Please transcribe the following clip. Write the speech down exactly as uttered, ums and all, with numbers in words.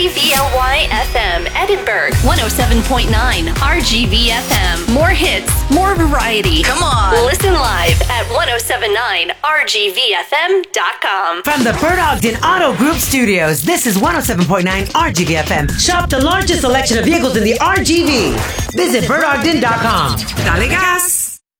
K V L Y F M, Edinburgh, one oh seven point nine R G V F M. More hits, more variety. Come on. Listen live at ten seventy-nine R G V F M dot com. From the Bert Ogden Auto Group Studios, this is one oh seven point nine R G V F M. Shop the largest selection of vehicles in the R G V. Visit bert ogden dot com. Dale gas!